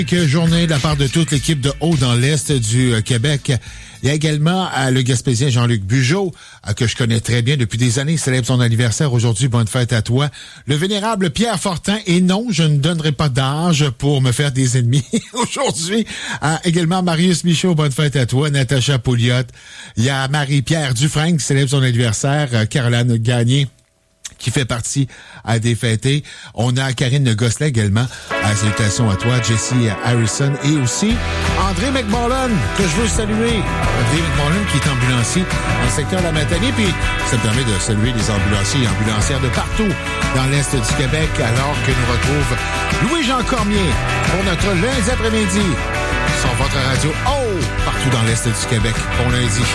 Journée de la part de toute l'équipe de Haut dans l'Est du Québec. Il y a également le Gaspésien Jean-Luc Bugeaud, que je connais très bien depuis des années, célèbre son anniversaire aujourd'hui. Bonne fête à toi. Le vénérable Pierre Fortin, et non, je ne donnerai pas d'âge pour me faire des ennemis aujourd'hui. Également Marius Michaud, bonne fête à toi. Natacha Pouliot. Il y a Marie-Pierre Dufresne qui célèbre son anniversaire. Caroline Gagné, qui fait partie à des fêtés. On a Karine Gosselin également. Salutations à toi, Jessie Harrison, et aussi André McMullen, que je veux saluer. André McMullen qui est ambulancier dans le secteur de la Matanie, puis ça me permet de saluer les ambulanciers et ambulancières de partout dans l'Est du Québec, alors que nous retrouve Louis-Jean Cormier pour notre lundi après-midi sur votre radio. Oh! Partout dans l'Est du Québec. Bon lundi.